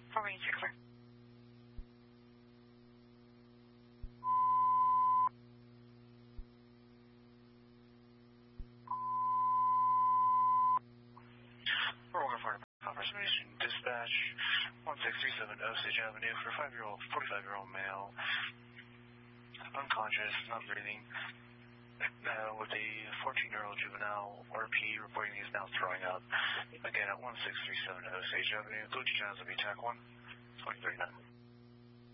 486, We're looking for confirmation dispatch 1637 Osage Avenue for 45-year-old male, unconscious, not breathing, with a 14-year-old juvenile RP reporting he's now throwing up. Again, at 1637 Osage Avenue, Luigi Jones will be TAC 1, 2039.